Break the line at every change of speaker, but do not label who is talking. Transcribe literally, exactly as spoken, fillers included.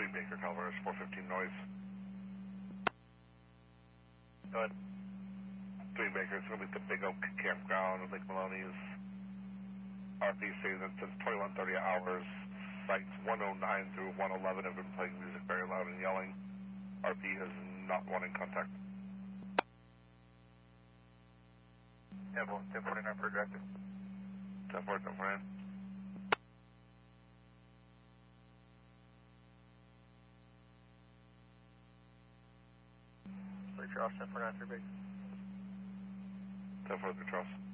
three Baker Calvaris, four fifteen noise.
Go ahead.
three Baker, it's going to be the Big Oak Campground at Lake Maloney's. R P saying that since twenty-one thirty hours, sites one oh nine through one eleven have been playing music very loud and yelling. R P is not wanting contact.
ten forty-nine for directive.
ten four, ten forty-nine.
Three Charles, ten forty-nine, three Big.
ten four, three Charles.